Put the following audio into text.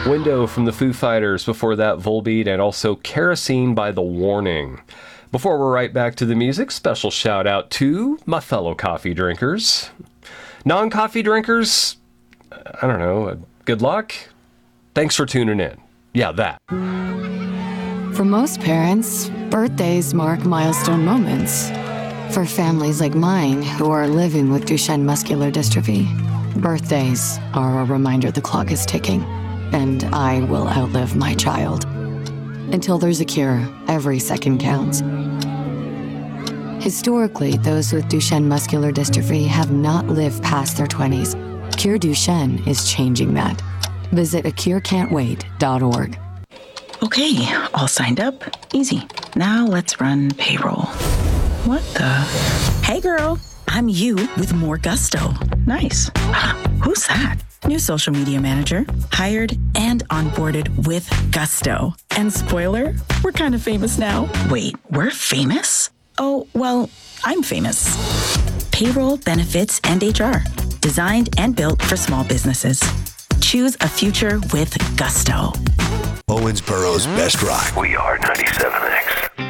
Window from the Foo Fighters, before that Volbeat, and also Kerosene by The Warning. Before we're right back to the music, special shout out to my fellow coffee drinkers. Non-coffee drinkers, I don't know, good luck. Thanks for tuning in. Yeah, that. For most parents, birthdays mark milestone moments. For families like mine who are living with Duchenne muscular dystrophy, birthdays are a reminder the clock is ticking, and I will outlive my child. Until there's a cure, every second counts. Historically, those with Duchenne muscular dystrophy have not lived past their 20s. Cure Duchenne is changing that. Visit acurecan'twait.org. Okay, all signed up. Easy. Now let's run payroll. What the? Hey girl, I'm you with more gusto. Nice. Who's that? New social media manager, hired and onboarded with gusto. And spoiler, we're kind of famous now. Wait, we're famous? Oh, well, I'm famous. Payroll, benefits, and HR. Designed and built for small businesses. Choose a future with gusto. Owensboro's Best Rock. We are 97X.